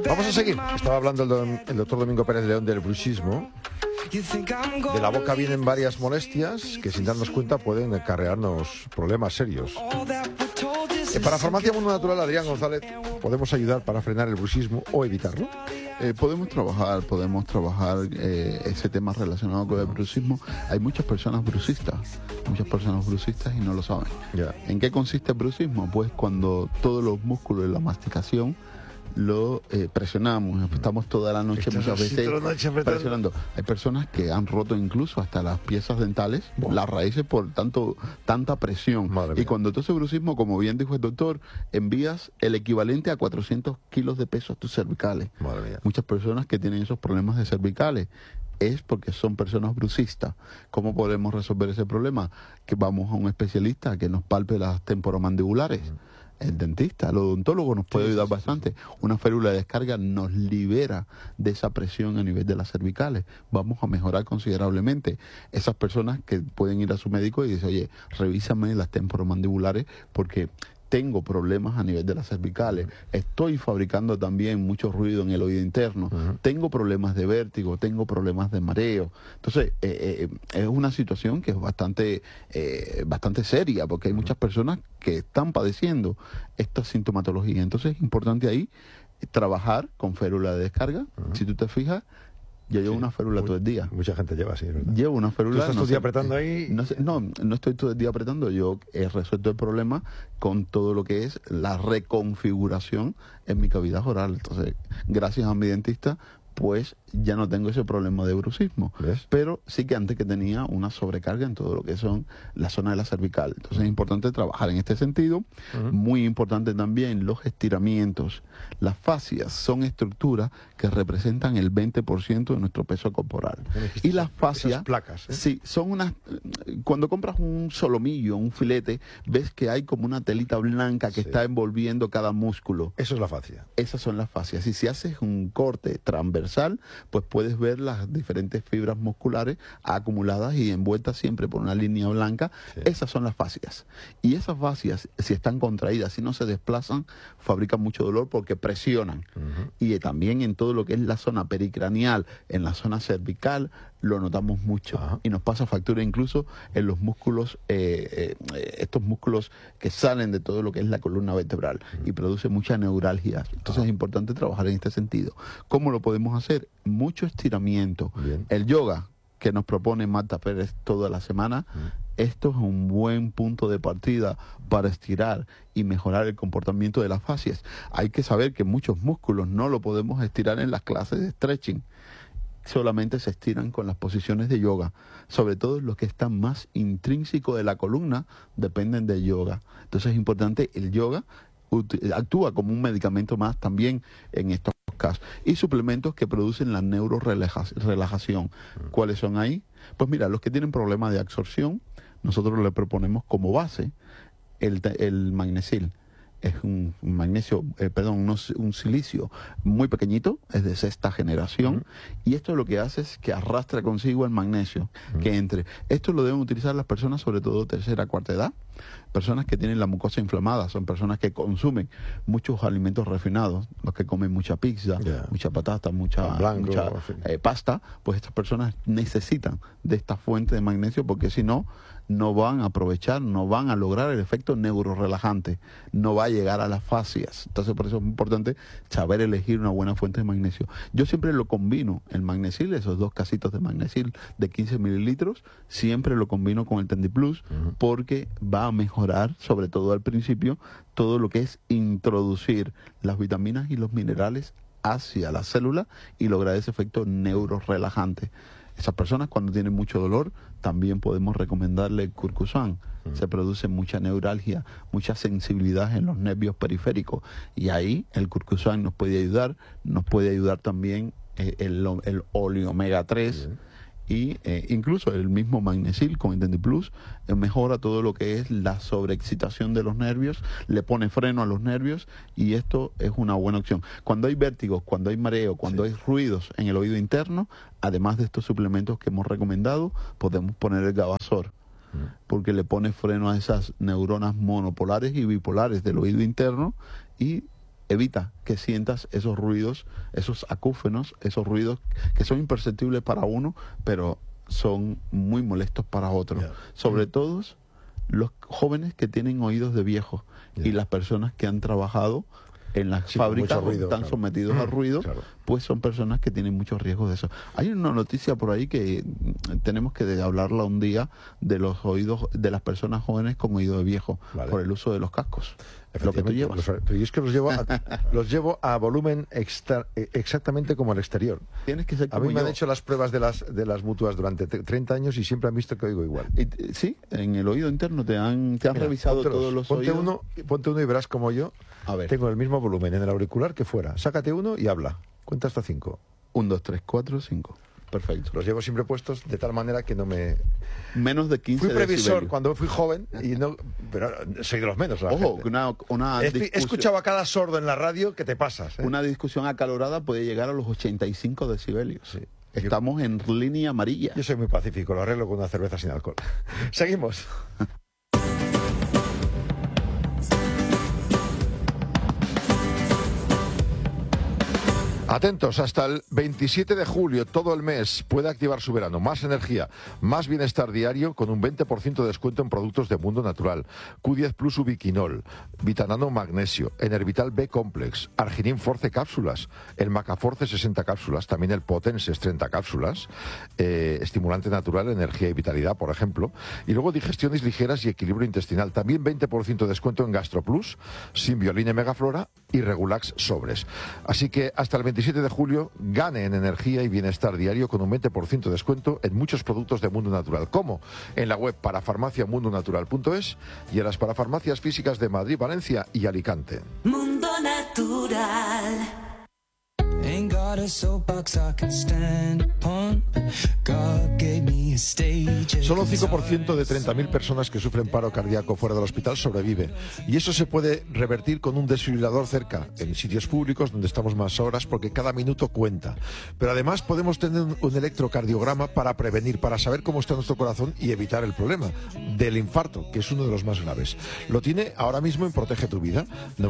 Vamos a seguir. Estaba hablando el doctor Domingo Pérez León del bruxismo. De la boca vienen varias molestias que sin darnos cuenta pueden acarrearnos problemas serios. Para Farmacia Mundo Natural, Adrián González, ¿podemos ayudar para frenar el bruxismo o evitarlo? Podemos trabajar ese tema relacionado con el bruxismo. Hay muchas personas bruxistas y no lo saben. Yeah. ¿En qué consiste el bruxismo? Pues cuando todos los músculos de la masticación lo presionamos, estamos toda la noche muchas veces presionando. Hay personas que han roto incluso hasta las piezas dentales, las raíces por tanta presión. Y cuando tú haces bruxismo, como bien dijo el doctor, envías el equivalente a 400 kilos de peso a tus cervicales. Muchas personas que tienen esos problemas de cervicales es porque son personas bruxistas. ¿Cómo podemos resolver ese problema? Que vamos a un especialista que nos palpe las temporomandibulares. El dentista, el odontólogo nos puede ayudar bastante. Una férula de descarga nos libera de esa presión a nivel de las cervicales. Vamos a mejorar considerablemente. Esas personas que pueden ir a su médico y decir, oye, revísame las temporomandibulares porque tengo problemas a nivel de las cervicales, estoy fabricando también mucho ruido en el oído interno, tengo problemas de vértigo, tengo problemas de mareo. Entonces, es una situación que es bastante seria, porque hay muchas personas que están padeciendo esta sintomatología. Entonces, es importante ahí trabajar con férula de descarga. Si tú te fijas, yo llevo una férula todo el día. Mucha gente lleva así, ¿verdad? Llevo una férula. ¿Tú estás todo el día apretando ahí? No estoy todo el día apretando. Yo he resuelto el problema con todo lo que es la reconfiguración en mi cavidad oral. Entonces, gracias a mi dentista, pues ya no tengo ese problema de bruxismo. ¿Ves? Pero sí que antes que tenía una sobrecarga en todo lo que son la zona de la cervical. Entonces es importante trabajar en este sentido. Muy importante también los estiramientos. Las fascias son estructuras que representan el 20% de nuestro peso corporal. Y las fascias, esas placas, sí, son unas... Cuando compras un solomillo, un filete, ves que hay como una telita blanca que está envolviendo cada músculo. Eso es la fascia. Esas son las fascias. Y si haces un corte transversal, pues puedes ver las diferentes fibras musculares acumuladas y envueltas siempre por una línea blanca. Esas son las fascias. Y esas fascias, si están contraídas, si no se desplazan, fabrican mucho dolor porque presionan. Y también en todo lo que es la zona pericranial, en la zona cervical, lo notamos mucho. Y nos pasa factura incluso en los músculos, estos músculos que salen de todo lo que es la columna vertebral y produce mucha neuralgia. Entonces es importante trabajar en este sentido. ¿Cómo lo podemos hacer? Mucho estiramiento. El yoga que nos propone Marta Pérez toda la semana, esto es un buen punto de partida para estirar y mejorar el comportamiento de las fascias. Hay que saber que muchos músculos no lo podemos estirar en las clases de stretching. Solamente se estiran con las posiciones de yoga. Sobre todo los que están más intrínsecos de la columna dependen del yoga. Entonces es importante, el yoga actúa como un medicamento más también en estos casos. Y suplementos que producen la neurorelajación. ¿Cuáles son ahí? Pues mira, los que tienen problemas de absorción, nosotros le proponemos como base el magnesil. Es un magnesio, un silicio muy pequeñito, es de sexta generación, y esto lo que hace es que arrastra consigo el magnesio que entre. Esto lo deben utilizar las personas, sobre todo tercera, cuarta edad, personas que tienen la mucosa inflamada, son personas que consumen muchos alimentos refinados, los que comen mucha pizza, mucha patata, mucha pasta, pues estas personas necesitan de esta fuente de magnesio porque si no, no van a aprovechar, no van a lograr el efecto neurorelajante, no va a llegar a las fascias. Entonces por eso es importante saber elegir una buena fuente de magnesio. Yo siempre lo combino, el magnesil, esos 2 casitos de magnesil de 15 mililitros, siempre lo combino con el TendiPlus porque va a mejorar, sobre todo al principio, todo lo que es introducir las vitaminas y los minerales hacia la célula y lograr ese efecto neurorelajante. Esas personas cuando tienen mucho dolor también podemos recomendarle el Curcusan. Se produce mucha neuralgia, mucha sensibilidad en los nervios periféricos y ahí el Curcusan nos puede ayudar también el óleo omega 3 y incluso el mismo magnesil con el TendiPlus mejora todo lo que es la sobreexcitación de los nervios, le pone freno a los nervios y esto es una buena opción. Cuando hay vértigos, cuando hay mareo, cuando hay ruidos en el oído interno, además de estos suplementos que hemos recomendado, podemos poner el Gavasor porque le pone freno a esas neuronas monopolares y bipolares del oído interno y evita que sientas esos ruidos, esos acúfenos, esos ruidos que son imperceptibles para uno, pero son muy molestos para otros. Sobre todo los jóvenes que tienen oídos de viejos y las personas que han trabajado en las fábricas ruido, están sometidos al ruido, pues son personas que tienen muchos riesgos de eso. Hay una noticia por ahí que tenemos que hablarla un día de los oídos de las personas jóvenes con oído de viejo por el uso de los cascos. Lo que tú llevas. Y es que los llevo a volumen exactamente como al exterior. Tienes que ser como a mí me han hecho las pruebas de las mutuas durante 30 años y siempre han visto que oigo igual. Sí, en el oído interno te han revisado todos los oídos. Ponte uno y verás como yo tengo el mismo volumen en el auricular que fuera. Sácate uno y habla. Cuenta hasta 5. 1, 2, 3, 4, 5. Perfecto. Los llevo siempre puestos de tal manera que no me... Menos de 15 Fui previsor decibelios. Cuando fui joven, y no, pero soy de los menos. Ojo, he escuchado a cada sordo en la radio que te pasas. Una discusión acalorada puede llegar a los 85 decibelios. Sí. Estamos en línea amarilla. Yo soy muy pacífico, lo arreglo con una cerveza sin alcohol. Seguimos. Atentos, hasta el 27 de julio, todo el mes, puede activar su verano. Más energía, más bienestar diario con un 20% de descuento en productos de Mundo Natural. Q10 Plus Ubiquinol, Vitanano Magnesio, Enervital B Complex, Arginin Force cápsulas, el Macaforce 60 cápsulas, también el Potenses 30 cápsulas, estimulante natural, energía y vitalidad, por ejemplo. Y luego digestiones ligeras y equilibrio intestinal. También 20% de descuento en GastroPlus, Simbioline Megaflora y Regulax Sobres. Así que hasta el 27 de julio gane en energía y bienestar diario con un 20% de descuento en muchos productos de Mundo Natural, como en la web parafarmaciamundonatural.es y en las parafarmacias físicas de Madrid, Valencia y Alicante. Mundo Natural. Solo un 5% de 30.000 personas que sufren paro cardíaco fuera del hospital sobrevive. Y eso se puede revertir con un desfibrilador cerca, en sitios públicos donde estamos más horas, porque cada minuto cuenta. Pero además podemos tener un electrocardiograma para prevenir, para saber cómo está nuestro corazón y evitar el problema del infarto, que es uno de los más graves. Lo tiene ahora mismo en Protege tu Vida,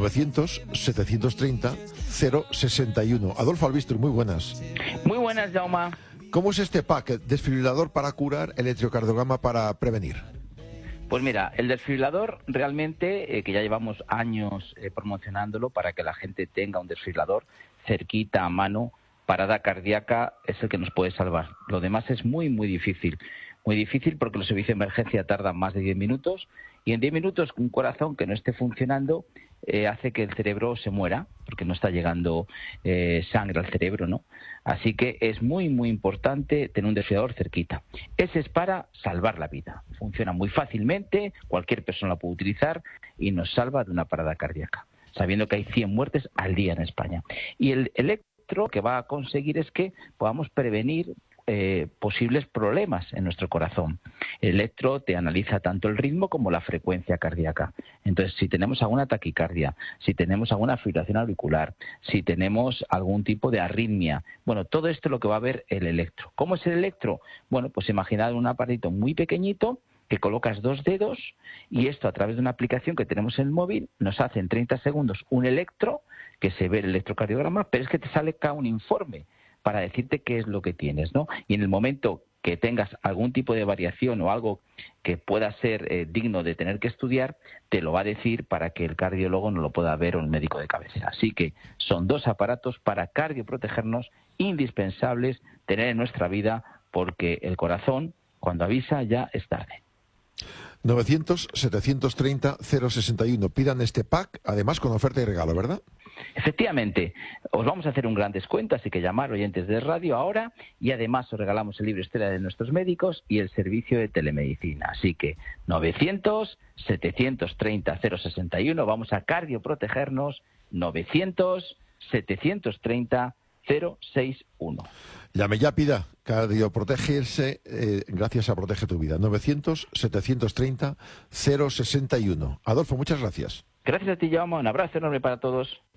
900-730-061. Adolfo Albistur, muy buenas. Muy buenas, Jaume. ¿Cómo es este pack, desfibrilador para curar, electrocardiograma para prevenir? Pues mira, el desfibrilador realmente, que ya llevamos años promocionándolo para que la gente tenga un desfibrilador cerquita a mano, parada cardíaca, es el que nos puede salvar. Lo demás es muy, muy difícil. Muy difícil porque los servicios de emergencia tardan más de 10 minutos y en 10 minutos un corazón que no esté funcionando hace que el cerebro se muera porque no está llegando sangre al cerebro, ¿no? Así que es muy, muy importante tener un desfibrilador cerquita. Ese es para salvar la vida. Funciona muy fácilmente, cualquier persona lo puede utilizar y nos salva de una parada cardíaca, sabiendo que hay 100 muertes al día en España. Y el electro que va a conseguir es que podamos prevenir posibles problemas en nuestro corazón. El electro te analiza tanto el ritmo como la frecuencia cardíaca. Entonces, si tenemos alguna taquicardia, si tenemos alguna fibrilación auricular, si tenemos algún tipo de arritmia, bueno, todo esto es lo que va a ver el electro. ¿Cómo es el electro? Bueno, pues imaginad un aparatito muy pequeñito que colocas 2 dedos y esto a través de una aplicación que tenemos en el móvil nos hace en 30 segundos un electro que se ve el electrocardiograma, pero es que te sale cada un informe para decirte qué es lo que tienes, ¿no? Y en el momento que tengas algún tipo de variación o algo que pueda ser digno de tener que estudiar, te lo va a decir para que el cardiólogo no lo pueda ver o el médico de cabecera. Así que son 2 aparatos para cardioprotegernos indispensables tener en nuestra vida porque el corazón, cuando avisa, ya es tarde. 900-730-061. Pidan este pack, además con oferta y regalo, ¿verdad? Efectivamente, os vamos a hacer un gran descuento, así que llamar oyentes de radio ahora y además os regalamos el libro Historia de nuestros médicos y el servicio de telemedicina. Así que 900-730-061, vamos a cardioprotegernos, 900-730-061. Llame ya, pida cardioprotegerse gracias a Protege tu Vida. 900-730-061. Adolfo, muchas gracias. Gracias a ti, Jaume. Un abrazo enorme para todos.